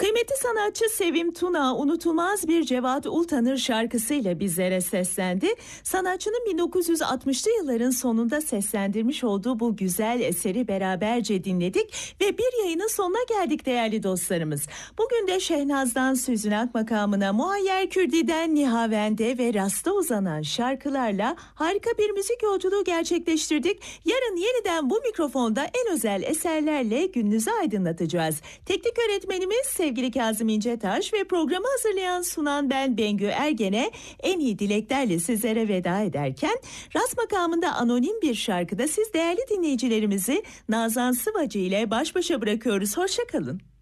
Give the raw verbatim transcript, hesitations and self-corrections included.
Kıymetli sanatçı Sevim Tuna unutulmaz bir Cevat Ultanır şarkısıyla bizlere seslendi. Sanatçının bin dokuz yüz altmışlı yılların sonunda seslendirmiş olduğu bu güzel eseri beraberce dinledik ve bir yayının sonuna geldik değerli dostlarımız. Bugün de Şehnaz'dan Süzünak makamına, Muayyer Kürdi'den Nihavende ve Rast'a uzanan şarkılarla harika bir müzik yolculuğu gerçekleştirdik. Yarın yeniden bu mikrofonda en özel eserlerle gününüzü aydınlatacağız. Teknik öğretmenimiz sevgili Kazım İncetaş ve programı hazırlayan sunan ben Bengü Ergen'e en iyi dileklerle sizlere veda ederken Rast makamında anonim bir şarkıda siz değerli dinleyicilerimizi Nazan Sıvacı ile baş başa bırakıyoruz. Hoşça kalın.